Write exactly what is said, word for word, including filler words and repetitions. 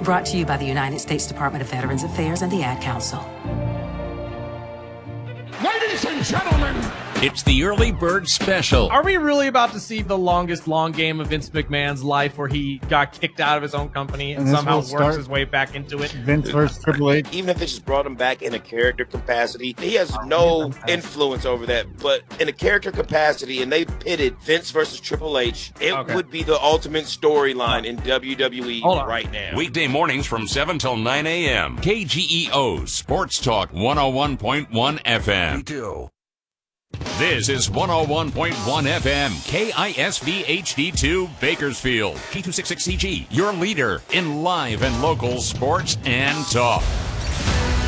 Brought to you by the United States Department of Veterans Affairs and the Ad Council. Ladies and gentlemen, it's the Early Bird Special. Are we really about to see the longest long game of Vince McMahon's life where he got kicked out of his own company and, and somehow works his way back into it? Vince versus Triple H. Even if they just brought him back in a character capacity, he has no influence over that. But in a character capacity, and they pitted Vince versus Triple H, it okay. would be the ultimate storyline in W W E right now. Weekday mornings from seven till nine a.m. K G E O Sports Talk one oh one point one F M. Me too. This is one oh one point one F M, K I S V H D two, Bakersfield, K two sixty-six C G, your leader in live and local sports and talk.